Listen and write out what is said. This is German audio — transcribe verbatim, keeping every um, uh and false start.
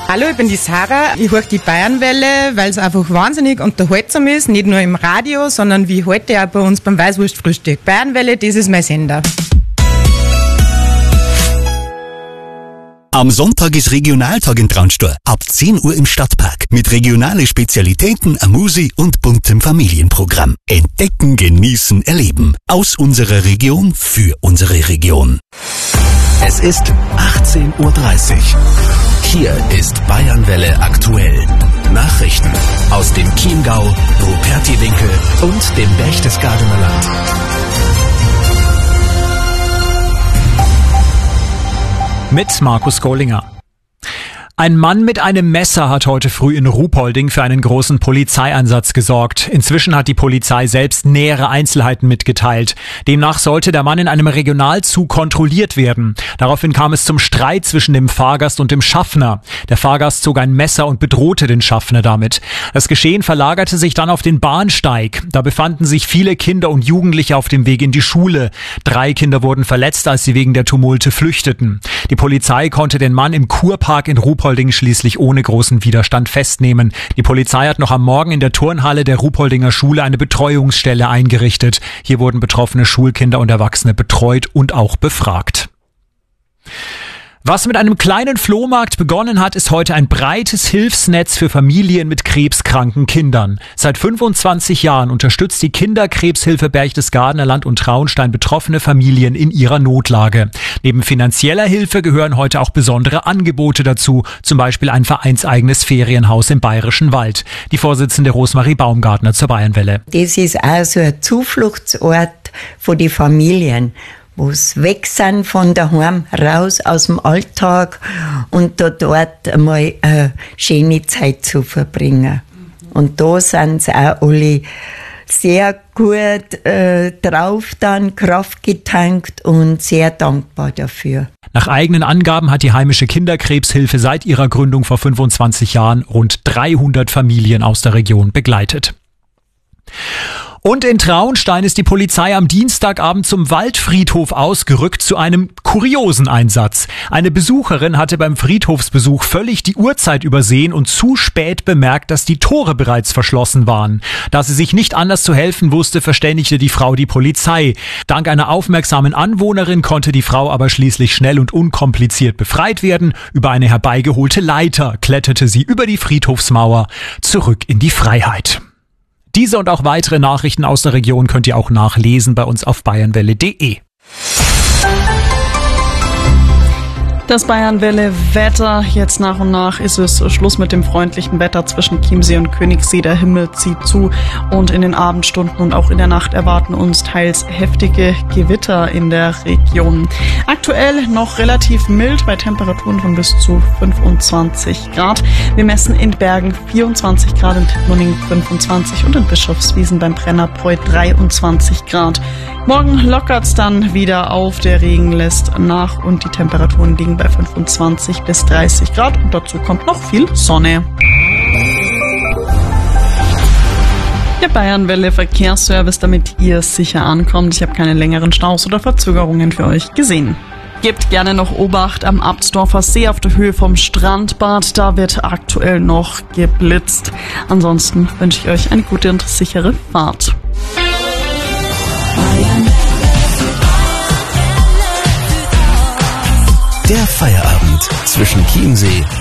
Hallo, ich bin die Sarah. Ich höre die Bayernwelle, weil es einfach wahnsinnig unterhaltsam ist. Nicht nur im Radio, sondern wie heute auch bei uns beim Weißwurstfrühstück. Bayernwelle, das ist mein Sender. Am Sonntag ist Regionaltag in Traunstein. Ab zehn Uhr im Stadtpark. Mit regionalen Spezialitäten, Amusi und buntem Familienprogramm. Entdecken, genießen, erleben. Aus unserer Region für unsere Region. Es ist achtzehn Uhr dreißig. Hier ist Bayernwelle aktuell. Nachrichten aus dem Chiemgau, Rupertiwinkel und dem Berchtesgadener Land. Mit Markus Kohlinger. Ein Mann mit einem Messer hat heute früh in Ruhpolding für einen großen Polizeieinsatz gesorgt. Inzwischen hat die Polizei selbst nähere Einzelheiten mitgeteilt. Demnach sollte der Mann in einem Regionalzug kontrolliert werden. Daraufhin kam es zum Streit zwischen dem Fahrgast und dem Schaffner. Der Fahrgast zog ein Messer und bedrohte den Schaffner damit. Das Geschehen verlagerte sich dann auf den Bahnsteig. Da befanden sich viele Kinder und Jugendliche auf dem Weg in die Schule. Drei Kinder wurden verletzt, als sie wegen der Tumulte flüchteten. Die Polizei konnte den Mann im Kurpark in Ruhpolding schließlich ohne großen Widerstand festnehmen. Die Polizei hat noch am Morgen in der Turnhalle der Ruhpoldinger Schule eine Betreuungsstelle eingerichtet. Hier wurden betroffene Schulkinder und Erwachsene betreut und auch befragt. Was mit einem kleinen Flohmarkt begonnen hat, ist heute ein breites Hilfsnetz für Familien mit krebskranken Kindern. Seit fünfundzwanzig Jahren unterstützt die Kinderkrebshilfe Berchtesgadener Land und Traunstein betroffene Familien in ihrer Notlage. Neben finanzieller Hilfe gehören heute auch besondere Angebote dazu, zum Beispiel ein vereinseigenes Ferienhaus im Bayerischen Wald. Die Vorsitzende Rosmarie Baumgartner zur Bayernwelle. Das ist auch so ein Zufluchtsort für die Familien, wo es weg sind von daheim, raus aus dem Alltag und da dort einmal eine schöne Zeit zu verbringen. Und da sind sie auch alle sehr gut äh, drauf, dann Kraft getankt und sehr dankbar dafür. Nach eigenen Angaben hat die heimische Kinderkrebshilfe seit ihrer Gründung vor fünfundzwanzig Jahren rund dreihundert Familien aus der Region begleitet. Und in Traunstein ist die Polizei am Dienstagabend zum Waldfriedhof ausgerückt zu einem kuriosen Einsatz. Eine Besucherin hatte beim Friedhofsbesuch völlig die Uhrzeit übersehen und zu spät bemerkt, dass die Tore bereits verschlossen waren. Da sie sich nicht anders zu helfen wusste, verständigte die Frau die Polizei. Dank einer aufmerksamen Anwohnerin konnte die Frau aber schließlich schnell und unkompliziert befreit werden. Über eine herbeigeholte Leiter kletterte sie über die Friedhofsmauer zurück in die Freiheit. Diese und auch weitere Nachrichten aus der Region könnt ihr auch nachlesen bei uns auf bayernwelle punkt de. Das Bayernwelle-Wetter. Jetzt nach und nach ist es Schluss mit dem freundlichen Wetter zwischen Chiemsee und Königssee. Der Himmel zieht zu und in den Abendstunden und auch in der Nacht erwarten uns teils heftige Gewitter in der Region. Aktuell noch relativ mild bei Temperaturen von bis zu fünfundzwanzig Grad. Wir messen in Bergen vierundzwanzig Grad, in Tittmoning fünfundzwanzig und in Bischofswiesen beim Brennerbräu dreiundzwanzig Grad. Morgen lockert's dann wieder auf, der Regen lässt nach und die Temperaturen liegen bei fünfundzwanzig bis dreißig Grad und dazu kommt noch viel Sonne. Der Bayernwelle Verkehrsservice, damit ihr sicher ankommt. Ich habe keine längeren Staus oder Verzögerungen für euch gesehen. Gebt gerne noch Obacht am Absdorfer See auf der Höhe vom Strandbad. Da wird aktuell noch geblitzt. Ansonsten wünsche ich euch eine gute und sichere Fahrt. Der Feierabend zwischen Chiemsee